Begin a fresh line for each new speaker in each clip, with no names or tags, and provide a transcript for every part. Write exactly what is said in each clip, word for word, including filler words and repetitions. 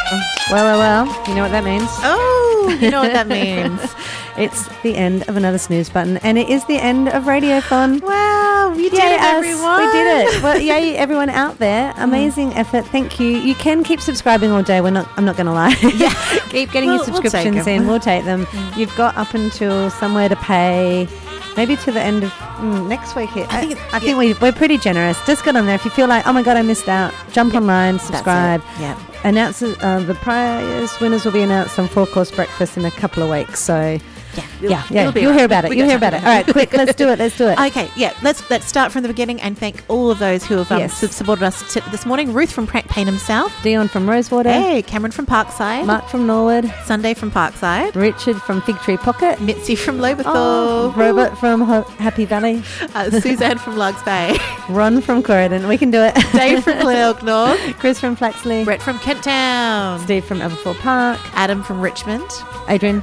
Well, well, well. You know what that means?
Oh, you know what that means.
It's the end of another snooze button, and it is the end of Radiothon.
Wow, we did
yay
it,
us.
everyone.
We did it. Well, yay, everyone out there. Amazing mm. effort. Thank you. You can keep subscribing all day. We're not. I'm not going to lie.
Yeah.
Keep getting
we'll,
your subscriptions
we'll
in. We'll take them. Mm. You've got up until somewhere to pay. Maybe to the end of mm, next week. Here. I think, I, I think yeah. we, we're pretty generous. Just get on there. If you feel like, oh my God, I missed out, jump
yep.
online, subscribe.
Yeah.
Announce uh, the prize winners will be announced on Four Course Breakfast in a couple of weeks. So.
Yeah,
yeah, yeah. You'll right. hear about it. We You'll hear about it. All right, quick. Let's do it. Let's do it.
Okay, yeah. Let's let's start from the beginning and thank all of those who have um, yes. supported us t- this morning. Ruth from Payneham South,
Dion from Rosewater,
hey, Cameron from Parkside,
Mark from Norwood,
Sunday from Parkside,
Richard from Fig Tree Pocket,
Mitzi from Loberthal,
oh, Robert from Ho- Happy Valley,
uh, Suzanne from Logs Bay,
Ron from Corridon. We can do it.
Dave from Glenelg North,
Chris from Flaxley,
Brett from Kent Town,
Steve from Aberfoyle Park,
Adam from Richmond,
Adrian.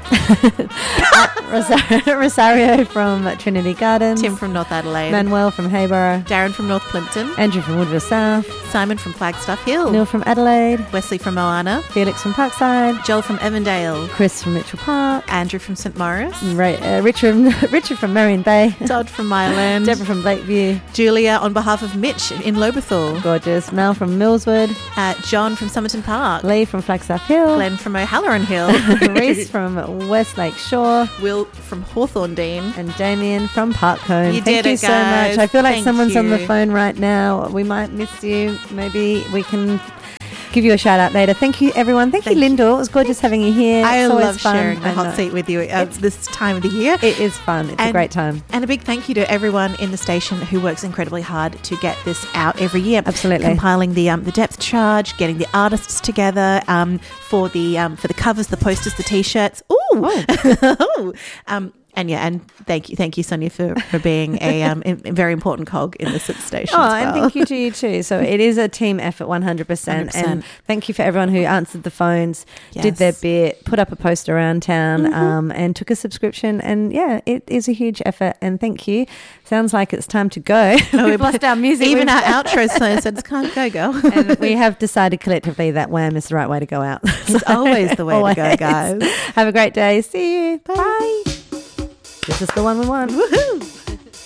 Rosario, Rosario from Trinity Gardens,
Tim from North Adelaide,
Manuel from Hayborough,
Darren from North Plimpton,
Andrew from Woodville South,
Simon from Flagstaff Hill,
Neil from Adelaide,
Wesley from Moana,
Felix from Parkside,
Joel from Evandale,
Chris from Mitchell Park,
Andrew from St Maurice,
Ray, uh, Richard, Richard from Marion Bay,
Todd from Myland,
Deborah from Lakeview,
Julia on behalf of Mitch in Loberthal,
gorgeous, Mel from Millswood,
uh, John from Somerton Park,
Lee from Flagstaff Hill,
Glenn from O'Halloran Hill,
Reese from Westlake Shore,
Will from Hawthorne Dean,
and Damien from Parkcombe.
You
Thank
did
you
it,
so
guys.
much. I feel like
Thank
someone's
you.
on the phone right now. We might miss you. Maybe we can give you a shout out later. Thank you, everyone. Thank, Thank you, Lyndall. It was gorgeous having you here.
I
it's
love
fun.
sharing the hot
know.
seat with you uh, this time of the year.
It is fun. It's
and,
a great time.
And a big thank you to everyone in the station who works incredibly hard to get this out every year.
Absolutely.
Compiling the um, the depth charge, getting the artists together um, for the um, for the covers, the posters, the T-shirts. Ooh. Oh. um, And yeah, and thank you, thank you, Sonia, for, for being a, um, a very important cog in this station.
Oh,
as well.
And thank you to you too. So it is a team effort, one hundred percent. And thank you for everyone who answered the phones, yes. did their bit, put up a poster around town, mm-hmm. um, and took a subscription. And yeah, it is a huge effort. And thank you. Sounds like it's time to go.
Oh,
We've lost our music.
Even our outro said it's time to go, girl.
And we have decided collectively that wham is the right way to go out.
It's always the way always. to go, guys.
Have a great day. See you.
Bye. Bye.
This is the one we want.
Woohoo!